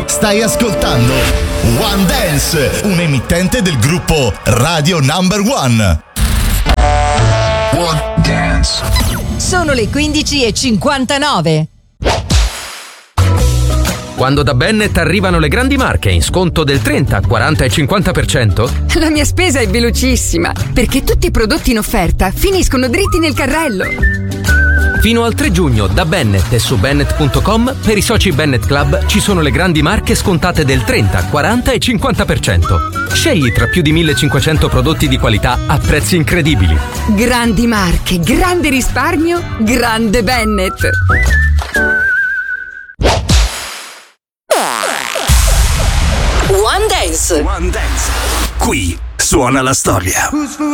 Stai ascoltando One Dance, un emittente del gruppo Radio Number One. One Dance. Sono le 15:59. Quando da Bennett arrivano le grandi marche in sconto del 30, 40 e 50%? La mia spesa è velocissima, perché tutti i prodotti in offerta finiscono dritti nel carrello. Fino al 3 giugno da Bennett e su Bennett.com per i soci Bennett Club ci sono le grandi marche scontate del 30, 40 e 50%. Scegli tra più di 1500 prodotti di qualità a prezzi incredibili. Grandi marche, grande risparmio, grande Bennett. One Dance. One Dance. Qui suona la storia.